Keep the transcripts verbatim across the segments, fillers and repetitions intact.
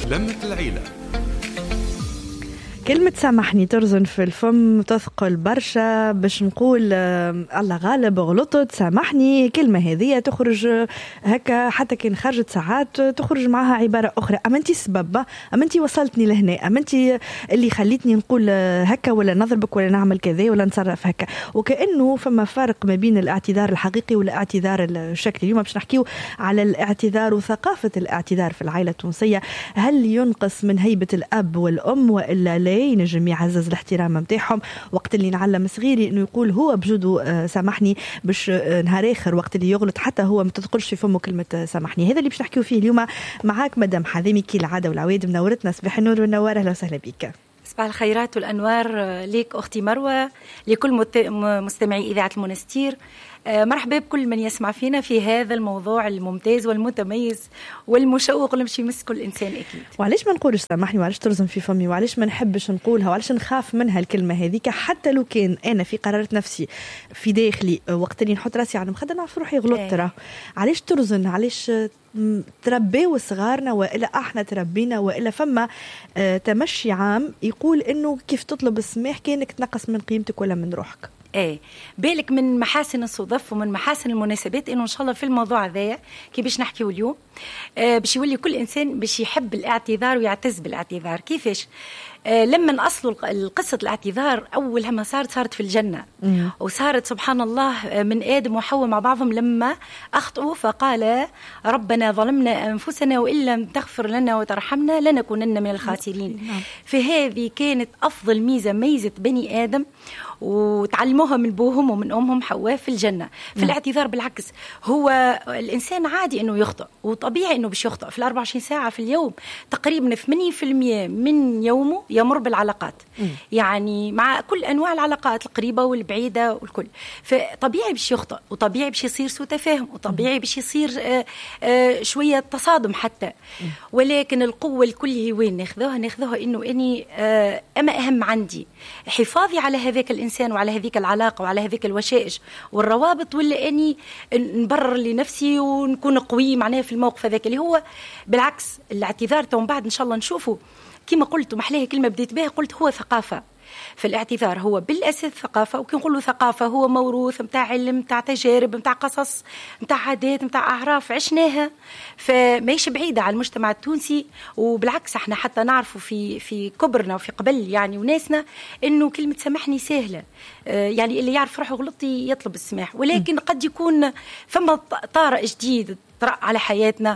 لمة العيلة. كلمة سامحني ترزن في الفم، تثقل برشا باش نقول آه الله غالب غلطت سامحني. كلمة هذه تخرج هكا حتى كان خرجت ساعات تخرج معها عبارة أخرى، أما أنتي السبب، أما أنتي وصلتني لهنا، أما أنتي اللي خليتني نقول هكا ولا نضربك ولا نعمل كذا ولا نتصرف هكا. وكأنه فما فرق ما بين الاعتذار الحقيقي والاعتذار الشكلي. اليوم باش نحكيو على الاعتذار وثقافة الاعتذار في العائلة التونسية. هل ينقص من هيبة الأب والأم وإلا لا؟ ينجم يعزز الاحترام متاعهم وقت اللي نعلم صغيري انه يقول هو بجودو آه سامحني، باش آه نهار اخر وقت اللي يغلط حتى هو ما تدخلش في فمه كلمه آه سامحني. هذا اللي باش نحكيو فيه اليوم معاك مدام حذيمي كي العاده والعواد، منورتنا. صباح النور والنوار، اهلا وسهلا بك. صباح الخيرات والانوار ليك اختي مروه، لكل مستمعي اذاعه المنستير. مرحبا بكل من يسمع فينا في هذا الموضوع الممتاز والمتميز والمشوق اللي مش يمس كل إنسان أكيد. وعلاش ما نقولش سامحني، وعلاش ترزم في فمي، وعلاش ما نحبش نقولها، وعلاش نخاف منها الكلمة هذيك حتى لو كان أنا في قرارة نفسي في داخلي وقت اللي نحط راسي على المخدة نعرف روحي غلطت. ترى علاش ترزن، علاش تربيوا صغارنا وإلا احنا تربينا وإلا فما آه تمشي عام يقول إنه كيف تطلب السماح كأنك تنقص من قيمتك ولا من روحك. ايه بالك من محاسن الصدف ومن محاسن المناسبات انه ان شاء الله في الموضوع هذايا كي باش نحكيو اليوم آه باش يولي كل انسان باش يحب الاعتذار ويعتز بالاعتذار. كيفاش؟ آه لما نأصلوا القصة الاعتذار أول لما صارت صارت في الجنة مم. وصارت سبحان الله من آدم وحواء مع بعضهم لما أخطأوا فقال ربنا ظلمنا أنفسنا وإن لم تغفر لنا وترحمنا لنكونن من الخاسرين. مم. فهذه كانت أفضل ميزة ميزة بني آدم وتعلموها من بوهم ومن أمهم حواء في الجنة. في الاعتذار بالعكس هو الإنسان عادي أنه يخطأ وطبيعي أنه باش يخطأ في الأربع وعشرين ساعة في اليوم. تقريبا ثمانين بالمئة من يومه يمر بالعلاقات م. يعني مع كل أنواع العلاقات القريبة والبعيدة والكل. فطبيعي باش يخطأ وطبيعي باش يصير سوء تفاهم وطبيعي باش يصير آآ آآ شوية تصادم حتى م. ولكن القوة الكل هي وين ناخذوها؟ ناخذوها إنه إني أما أهم عندي حفاظي على هذاك الإنسان وعلى هذيك العلاقة وعلى هذيك الوشائج والروابط، ولا أني نبرر لنفسي ونكون قوي معناه في الموقف هذاك اللي هو بالعكس. الاعتذار تو بعد إن شاء الله نشوفه كما قلت ومحلاه كلمة بديت بها قلت هو ثقافة. فالاعتذار هو بالأساس ثقافة، وكي نقولوا ثقافة هو موروث متاع علم متاع تجارب متاع قصص متاع عادات متاع أعراف عشناها، فمايش بعيدة على المجتمع التونسي. وبالعكس احنا حتى نعرفوا في في كبرنا وفي قبل يعني وناسنا إنه كلمة سامحني سهلة، آه يعني اللي يعرف روحه غلطي يطلب السماح، ولكن قد يكون فما طارئ جديد طرأ على حياتنا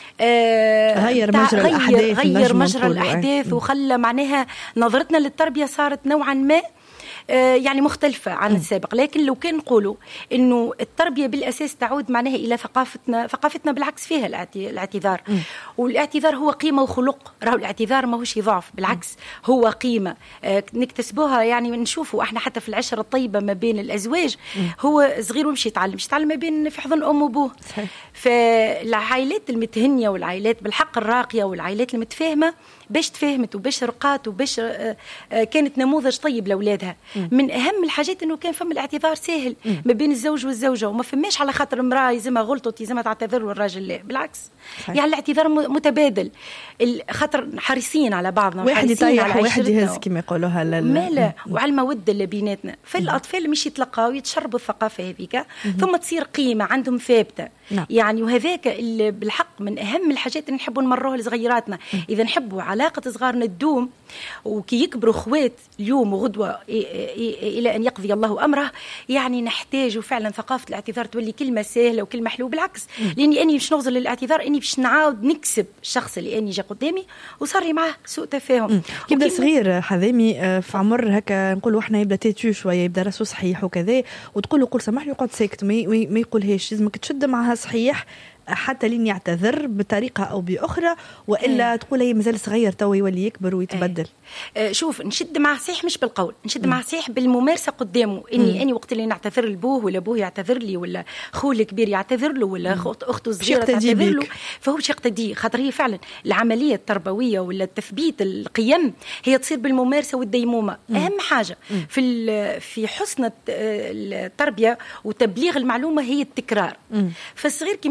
آه غير مجرى غير الأحداث غير مجرى الأحداث وخلى معناها نظرتنا للتربية صارت نوعا ما آه يعني مختلفة عن م. السابق. لكن لو كان نقولوا إنه التربية بالأساس تعود معناها إلى ثقافتنا، ثقافتنا بالعكس فيها الاعتذار م. والاعتذار هو قيمة وخلق. راهو الاعتذار ما هوش ضعف، بالعكس هو قيمة آه نكتسبوها. يعني نشوفوا احنا حتى في العشرة الطيبة ما بين الأزواج م. هو صغير ومشي يتعلم مش يتعلم ما بين في حضن أم وأبوه. فالعائلات المتهنية والعائلات بالحق الراقية والعائلات المتفاهمة باش تفهمت وباش رقات وباش آه آه كانت نموذج طيب لأولادها. من أهم الحاجات إنه كان فم الاعتذار سهل م. ما بين الزوج والزوجة، وما فماش على خاطر امرأة يزمها غلطت يزمها تعتذر والراجل لا، بالعكس صحيح. يعني الاعتذار متبادل، خاطر حريصين على بعضنا واحد يطيح وواحد يهز كما يقولوها ما لا وعلى المودة اللي بيناتنا. فالأطفال مش يتلقاوا ويتشربوا الثقافة هذيك ثم تصير قيمة عندهم ثابتة. نعم. يعني وهذاك اللي بالحق من أهم الحاجات اللي نحبوا نمروها لصغيراتنا. م. إذا نحبوا علاقة صغارنا تدوم وكي يكبروا اخوات اليوم وغدوة إلى أن يقضي الله أمره، يعني نحتاج فعلا ثقافة الاعتذار تولي كلمة سهلة وكلمة حلوة. بالعكس م. لأني أني مش نغزل للاعتذار، أني باش نعاود نكسب الشخص اللي أني جا قدامي وصار لي معه سوء تفاهم. يبدأ صغير حذامي في عمر هكا نقولوا إحنا يبدأ تيتو شوية يبدأ راسه صحيح وكذا وتقول له قول سامحني وقعد ساكت ما يقولهاش، لازمك تشد معها صحيح حتى لين يعتذر بطريقة أو بأخرى، وإلا ايه. تقول هي مازال صغير تو يولي يكبر ويتبدل. ايه. شوف نشد معه صحيح مش بالقول، نشد معه صحيح بالممارسة قدامه. إني أني وقت اللي نعتذر لبوه ولا بوه يعتذر لي ولا خوه الكبير يعتذر له ولا أخته الصغيرة تعتذر له، فهو باش يقتدي. خاطر هي فعلا العملية التربوية ولا التثبيت القيم هي تصير بالممارسة والديمومة. مم. أهم حاجة مم. في في حسن التربية وتبليغ المعلومة هي التكرار. مم. فالصغير كي مش يرى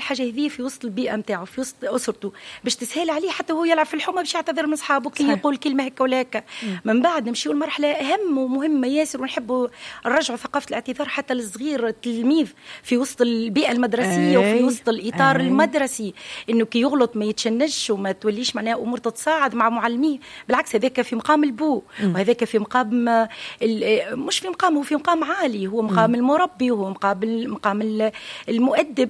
الحاجه هذه في وسط البيئه نتاعو، في وسط اسرته، باش تسهل عليه حتى هو يلعب في الحومه باش يعتذر من اصحابه كي يقول كلمه هكا ولا هكا. من بعد نمشيو لمرحله اهم ومهمه ياسر، ونحبوا نرجعوا ثقافه الاعتذار حتى للصغير التلميذ في وسط البيئه المدرسيه وفي وسط الاطار المدرسي، انه كي يغلط ما يتشنجش وما توليش معناها امور تتصاعد مع معلميه، بالعكس هذاك في مقام البو وهذاك في مقام مش في مقام، هو في مقام عالي، هو مقام المربي وهو مقام مقام المؤدب.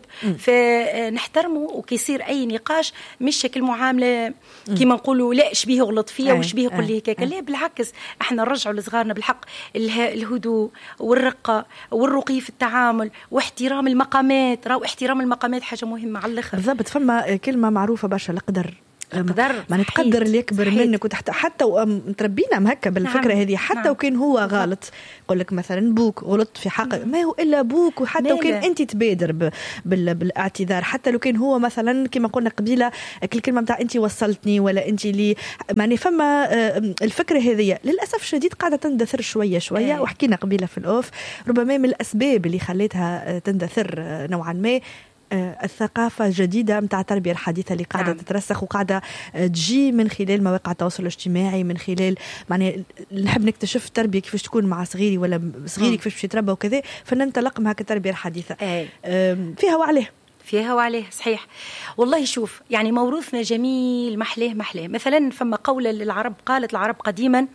فنحترمه وكي يصير اي نقاش مش شكل معامله كيما نقولوا لا شبيه غلط فيا وشبيه يقول لي هكاك، لا بالعكس احنا نرجعوا لصغارنا بالحق الهدوء والرقه والرقي في التعامل واحترام المقامات. راهو احترام المقامات حاجه مهمه على الاخر. بالضبط، فما كلمه معروفه برشا، القدر قدر ما نتقدر اللي يكبر منك، وتحت حتى متربينا هكا بالفكره نعم. هذه، حتى نعم. وكان هو غلط يقول لك مثلا بوك غلط في حقك، ما هو الا بوك، وحتى وكان انت تبادر ب... بال... بالاعتذار، حتى لو كان هو مثلا كما قلنا قبيله الكلمه نتاع انت وصلتني ولا انت اللي معني. فما الفكره هذه للاسف شديد قاعده تندثر شويه شويه ايه. وحكينا قبيله في الاوف ربما من الاسباب اللي خلتها تندثر نوعا ما الثقافة الجديدة متاع التربية الحديثة اللي قاعدة نعم. تترسخ وقاعدة تجي من خلال مواقع التواصل الاجتماعي، من خلال معنى نحب نكتشف التربية كيفاش تكون مع صغيري ولا صغيري كيفاش يتربى وكذا، فننطلق مع التربية الحديثة أي. فيها وعليه فيها وعليه صحيح. والله شوف يعني موروثنا جميل محلاه محلاه. مثلا فما قولة للعرب، قالت العرب قديما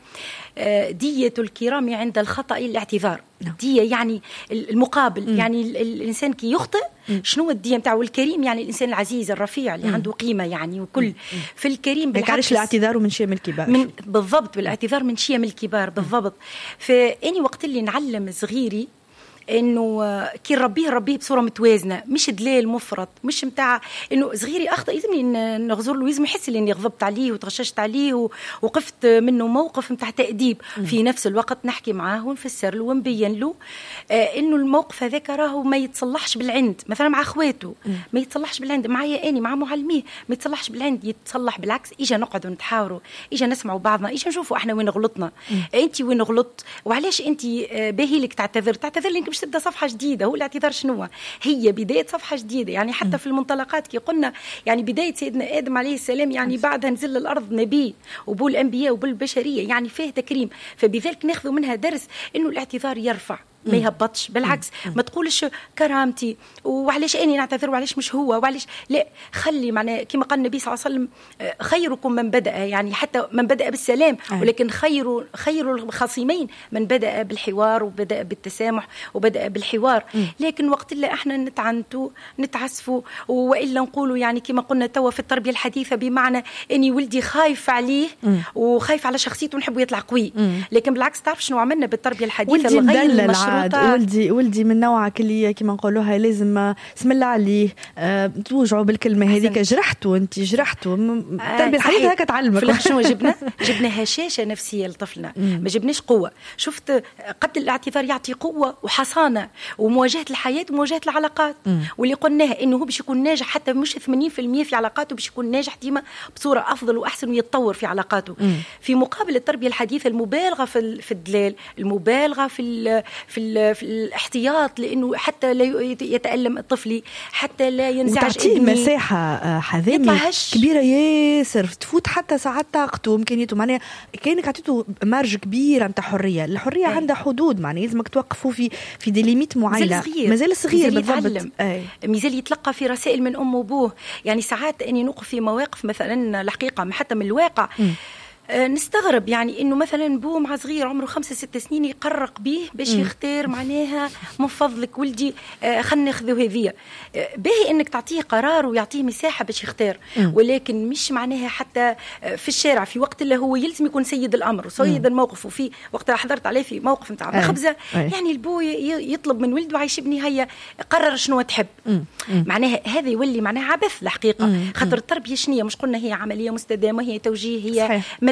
دية الكرام عند الخطأ الاعتذار. دية يعني المقابل، م. يعني الإنسان كي يخطئ شنو الدية متاعه؟ الكريم يعني الإنسان العزيز الرفيع اللي م. عنده قيمة يعني، وكل م. في الكريم بالعكس الاعتذار من شيم الكبار من بالضبط، بالاعتذار من شيم الكبار بالضبط. فاني وقت اللي نعلم صغيري انه كي نربيه نربيه بصوره متوازنه، مش دلال مفرط، مش متاع انه صغيري اخطا يلزمني نغزر له، يلزم يحس اني غضبت عليه وتغششت عليه وقفت منه موقف متاع تاديب. م. في نفس الوقت نحكي معاه ونفسر له ونبين له آه انه الموقف هذاك راهو ما يتصلحش بالعند، مثلا مع اخواته م. ما يتصلحش بالعند، معايا اني مع معلميه ما يتصلحش بالعند، يتصلح بالعكس. اجا نقعدوا نتحاوروا، اجا نسمعوا بعضنا، اجا نشوفوا احنا وين غلطنا، انت وين غلطت وعلاش انت باهي لك تعتذر تعتذر لك باش تبدا صفحه جديده. هو الاعتذار شنو؟ هي بدايه صفحه جديده يعني. حتى في المنطلقات كي قلنا يعني بدايه سيدنا ادم عليه السلام يعني بعدها نزل الارض نبي وبو الانبياء وبو البشريه يعني فيه تكريم. فبذلك ناخذ منها درس انه الاعتذار يرفع ما يهبطش، بالعكس ما تقولش كرامتي وعلاش اني نعتذر وعلاش مش هو وعلاش لا، خلي معناه كما قال النبي صلى الله عليه وسلم خيركم من بدأ، يعني حتى من بدأ بالسلام، ولكن خير خير الخصيمين من بدأ بالحوار وبدأ بالتسامح وبدأ بالحوار. لكن وقت اللي احنا نتعنتوا نتعسفوا والا نقولوا يعني كما قلنا توا في التربيه الحديثه بمعنى اني ولدي خايف عليه وخايف على شخصيته ونحبه يطلع قوي، لكن بالعكس تعرف شنو عملنا بالتربيه الحديثه الغير المشروطه؟ ولدي ولدي من نوعك اللي كما نقولوها لازم بسم الله عليه أه توجعوا بالكلمه هذيك جرحته انت جرحته التربيه الحديثه هكا تعلمك. في شنو جبنا؟ جبنا هشاشه نفسيه لطفلنا، ما جبناش قوه. شفت قبل الاعتذار يعطي قوه وحصانه ومواجهه الحياه ومواجهه العلاقات، واللي قلناها انه هو باش يكون ناجح حتى مش ثمانين بالمئة في علاقاته، باش يكون ناجح ديما بصوره افضل واحسن ويتطور في علاقاته. م. في مقابل التربيه الحديثه المبالغه في في الدلال، المبالغه في ال في ال في الاحتياط، لانه حتى لا يتالم الطفل، حتى لا ينزعج ابني، مساحه حذامه كبيره ياسر تفوت حتى ساعات طاقته وامكانياته، معناها كانك عطيته مارج كبيره نتاع حريه. الحريه أي. عندها حدود، معناها لازمك توقفوا في في ديليميت معينه. مازال صغير بالضبط، مازال يتلقى في رسائل من امه وابوه. يعني ساعات اني نوقف في مواقف مثلا الحقيقه حتى من الواقع م. نستغرب يعني انه مثلا بو مع صغير عمره خمسة ستة سنين يقرق به باش يختار معناها من فضلك ولدي خلينا ناخذوا هذيا. باهي انك تعطيه قرار ويعطيه مساحه باش يختار، ولكن مش معناها حتى في الشارع في وقت اللي هو يلزم يكون سيد الامر وسيد الموقف. وفي وقت حضرت عليه في موقف نتاع خبزه يعني البو يطلب من ولده عايش ابني هيا قرر شنو تحب، معناها هذا يولي معناها عبث الحقيقه. خاطر التربيه شنيه مش قلنا هي عمليه مستدامه، هي توجيه، هي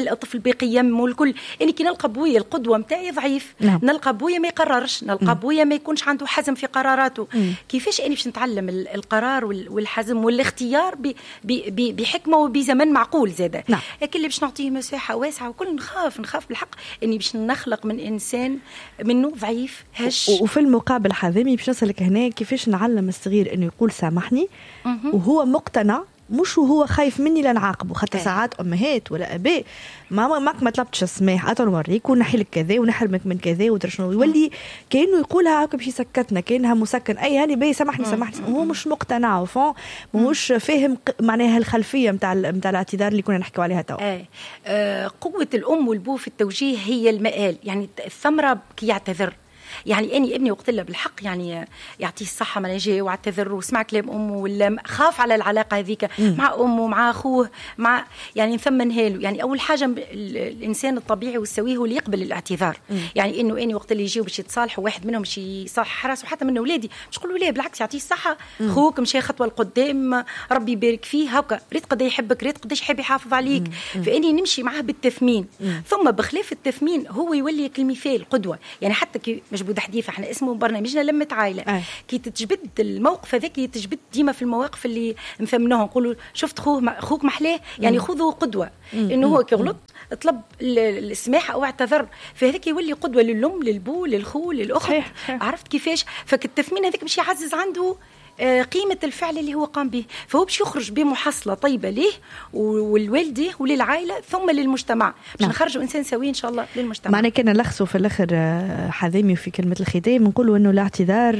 نلقى طفل باقي يم والكل. يعني كي نلقى بويا القدوه نتاعي ضعيف، نعم. نلقى بويا ما يقررش، نلقى بويا ما يكونش عنده حزم في قراراته. مم. كيفاش انا باش نتعلم القرار والحزم والاختيار بحكمه وبزمن معقول زاده؟ نعم. لكن اللي باش نعطيه مساحه واسعه وكل نخاف نخاف بالحق اني باش نخلق من انسان منه ضعيف هش. وفي المقابل حذامي باش نسالك هنا كيفاش نعلم الصغير انه يقول سامحني وهو مقتنع، مش وهو خايف مني لنعاقبه. خاطر ساعات امهات ولا اباء ماما ماك ما طلبتش السماح، اتا نوريك ونحي لك كذا ونحرمك من كذا ودرشنو، يولي كانه يقولها هكا باش يسكتنا، كانها مسكن اي هاني باي سامحني سامحني، وهو مش مقتنع فون، مش فاهم معناها الخلفيه نتاع نتاع الاعتذار اللي كنا نحكيو عليها تو. اي آه قوه الام والبو في التوجيه هي المآل. يعني الثمره كي يعتذر، يعني اني ابني وقت له بالحق يعني يعطيه الصحه ما جاي واعتذر وسمع كلام امه ولا خاف على العلاقه هذيك مع امه مع اخوه مع يعني نثمنها له. يعني اول حاجه الانسان الطبيعي والسوي هو اللي يقبل الاعتذار. مم. يعني انه اني وقت اللي يجيو باش يتصالحوا واحد منهم باش يصحح راسه حتى من اولادي باش يقولوا ليه بالعكس يعطيه الصحه، خوك مشى خطوه لقدام ربي يبارك فيه هكا، ريت قد يحبك ريت قداش يحب يحافظ عليك. مم. فاني نمشي معاه بالتثمين. مم. ثم بخلاف التثمين هو يولي كالمثال قدوه. يعني حتى كي مجبود حديث احنا اسمه برنامجنا لمة عائله. أي. كي تتجبد الموقف هذاك يتجبد ديما في المواقف اللي نثمنوها، نقولوا شفت خوه اخوك محلاه يعني خذوه قدوه، انه هو كي غلط طلب السماح او اعتذر، فهذاك يولي قدوه للام للبو للخو للاخت. صحيح. عرفت كيفاش؟ فالتثمين هذاك باش يعزز عنده قيمة الفعل اللي هو قام به، فهو باش يخرج بمحصلة طيبة ليه والوالده وللعائلة ثم للمجتمع باش نخرجوا إنسان سوي إن شاء الله للمجتمع. معنا كنا نلخصوا في الآخر حذامي في كلمة الختام نقولوا إنه الاعتذار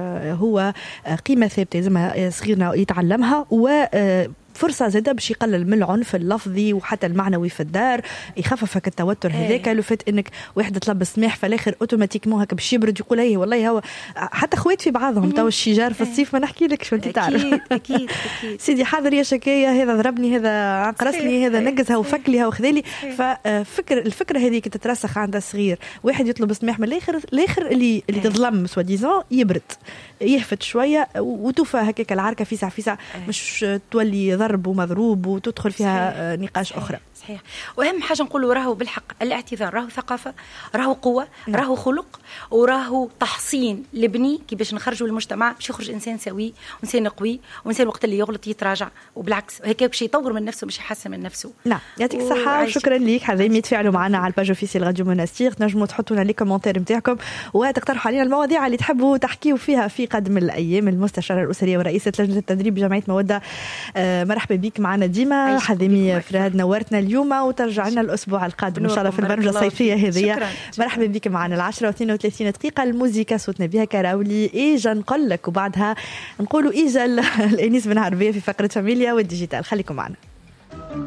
هو قيمة ثابتة لازم صغيرنا يتعلمها، و فرصة زادة باش يقلل من العنف اللفظي وحتى المعنوي في الدار، يخففك التوتر هذاك. لو فات انك واحد طلب السماح فالاخر اوتوماتيكمون هكا باش يبرد يقول ايه والله هو حتى خوات في بعضهم تو الشجار في الصيف ما نحكي لك شو انت تعرف. اكيد اكيد اكيد سيدي حاضر يا شكايه هذا ضربني هذا عقرسني هذا نقزها وفكليها وخذالي. ففكر الفكره هذيك تترسخ عند الصغير، واحد يطلب السماح من الاخر الاخر اللي اللي تظلم سوا ديزون يبرد يهفت شويه وتوفى هكاك العركه في ساعه في ساعه، مش تولي ضرب ومضروب وتدخل فيها صحيح. نقاش صحيح. أخرى. صحيح. وأهم حاجة نقوله راهو بالحق الاعتذار راهو ثقافة، راهو قوة، راهو خلق، وراهو تحصين لبني كي باش نخرجوا المجتمع باش يخرج إنسان سوي وإنسان قوي وإنسان وقت اللي يغلط يتراجع، وبالعكس هيك باش يطور من نفسه باش يحسن من نفسه. نعم يعطيك الصحة وشكرا ليك حذامي. تفاعلوا معنا على الباج اوفيسيال راديو منستير، تنجموا تحطوا لنا لي كومنتير نتاعكم وتقترحوا علينا المواضيع اللي تحبوا تحكيوا فيها في قادم الأيام. المستشارة الأسرية ورئيسة لجنة التدريب جمعية مودة، آه مرحبا بيك معنا ديما حذامي فراد، نورتنا اليوم وترجع لنا الأسبوع القادم إن شاء الله في البرنامج الصيفية هذه. مرحبا بك معنا العشرة واثنين وثلاثين دقيقة الموسيقى صوتنا بها كراولي إيجا نقول لك، وبعدها نقولوا إيجا الأنيس بن عربية في فقرة فاميليا والديجيتال. خليكم معنا.